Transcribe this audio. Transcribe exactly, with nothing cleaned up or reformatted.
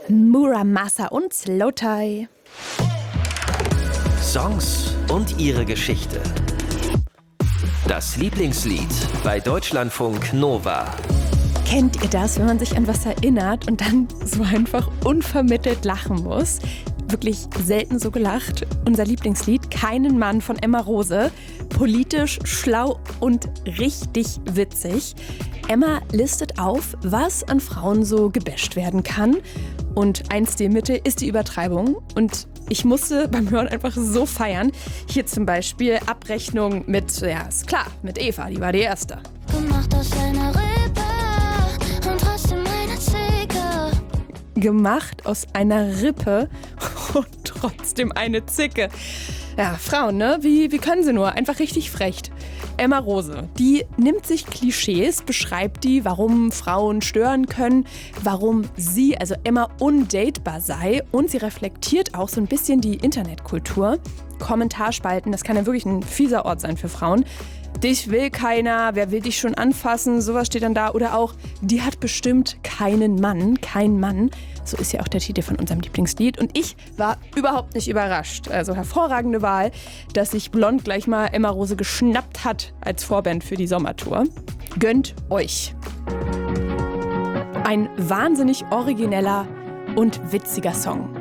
Muramasa und Slowthai. Songs und ihre Geschichte. Das Lieblingslied bei Deutschlandfunk Nova. Kennt ihr das, wenn man sich an was erinnert und dann so einfach unvermittelt lachen muss? Wirklich selten so gelacht. Unser Lieblingslied, Keinen Mann von Emma Rose. Politisch, schlau und richtig witzig. Emma listet auf, was an Frauen so gebasht werden kann. Und eins der Mitte ist die Übertreibung. Und ich musste beim Hören einfach so feiern. Hier zum Beispiel Abrechnung mit, ja, ist klar, mit Eva, die war die Erste. Gemacht aus einer Rippe und trotzdem eine Zicke. Gemacht aus einer Rippe und trotzdem eine Zicke. Ja, Frauen, ne? Wie, wie können sie nur? Einfach richtig frech. Emma Rose, die nimmt sich Klischees, beschreibt die, warum Frauen stören können, warum sie, also Emma, undatebar sei, und sie reflektiert auch so ein bisschen die Internetkultur. Kommentarspalten, das kann ja wirklich ein fieser Ort sein für Frauen. Dich will keiner, wer will dich schon anfassen, sowas steht dann da. Oder auch, die hat bestimmt keinen Mann, kein Mann. So ist ja auch der Titel von unserem Lieblingslied. Und ich war überhaupt nicht überrascht. Also hervorragende Wahl, dass sich Blond gleich mal Emma Rose geschnappt hat als Vorband für die Sommertour. Gönnt euch. Ein wahnsinnig origineller und witziger Song.